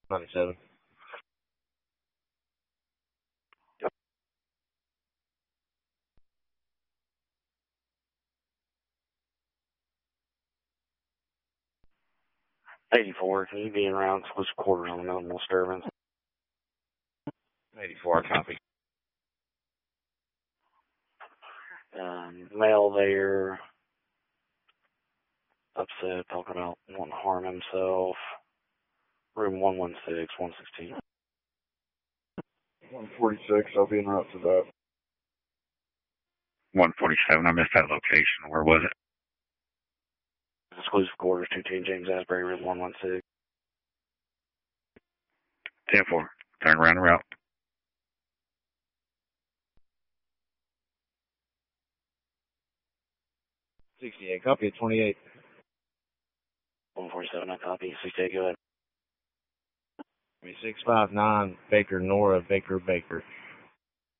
97. 84, can you be around exclusive quarters on the minimal disturbance? 84, copy. Male there, upset, talking about wanting to harm himself. Room 116, 116. 146, I'll be en route to that. 147, I missed that location. Where was it? Exclusive quarters, 210 James Asbury, room 116. 10-4, turn around and route. '68, copy at 28. 147, I copy. 68, go ahead. 659, Baker, Nora, Baker.